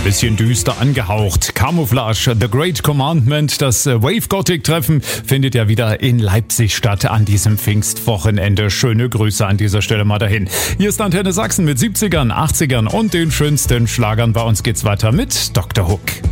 ein bisschen düster angehaucht. Camouflage, The Great Commandment, das Wave Gothic Treffen findet ja wieder in Leipzig statt an diesem Pfingstwochenende. Schöne Grüße an dieser Stelle mal dahin. Hier ist Antenne Sachsen mit 70ern, 80ern und den schönsten Schlagern. Bei uns geht's weiter mit Dr. Hook.